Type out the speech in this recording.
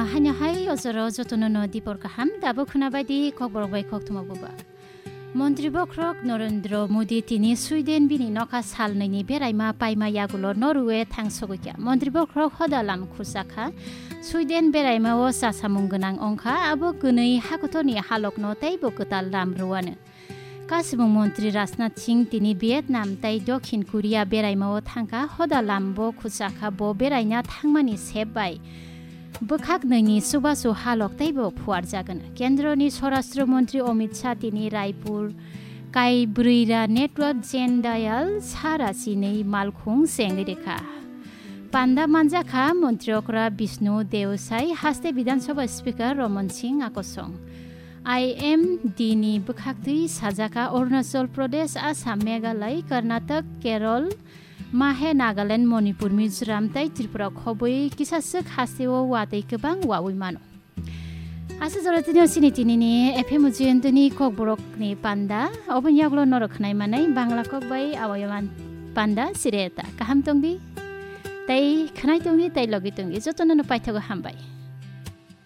hanya hai ozoro jotono no dipor kaham dabo khunabaidi khobor bai khokthuma buba মন্ত্রী বক্রক নরেন্দ্র মোদী তিনি Sweden বিনি নকা সালনাইনি বেরাইমা পাইমা ইয়াগুলো Norway থাংসগইয়া মন্ত্রী বক্রক হদালাম খুসাখা Sweden বেরাইমা ও সাসামুং গোনাং अंखा আবো গनै হাকতনি হালকনো তাইবো গতাল রামরুয়ানো কাসিবং মন্ত্রী রাজনাথ সিং তিনি ভিয়েতনাম তাই দক্ষিণ কোরিয়া বেরাইমা ও থাংকা হদালামবো খুসাখা বো বেরাইনা থাংমানি সেবबाय बोखागनैनि सुबासु हालकतैबो फुवार जागोन केन्द्रनि स्वराष्ट्र मन्त्री अमित शाह तिनि रायपुर काइब्रैरा नेटवर्क जेनदायाल सारासिनै मालखुं सेंगरेखा पान्दा मानजाखा मन्त्रियकरा विष्णु देवसाई हास्ते विधानसभा स्पिकार रमन सिंह आकसं आईएमडीनि बोखागदै साजाखा अरुणाचल प्रदेश आसाम मेघालय कर्नाटक केरल माहे नागालैंड मणिपुर मिजोराम ताई त्रिपुरा खबै किसासक हासेव वादै गोबां वावैमानो आसे जरतिनि सिनितिनि एफएम जुयन्तनि खबरकनि पान्दा अबन्यागलो नरखनाय मानै बांला खबै आवायमान पान्दा सिरेता काहाम तंगदि ताई खनाय तंगदि ताई लगि तंगदि जतननो पाइथागो हामबाय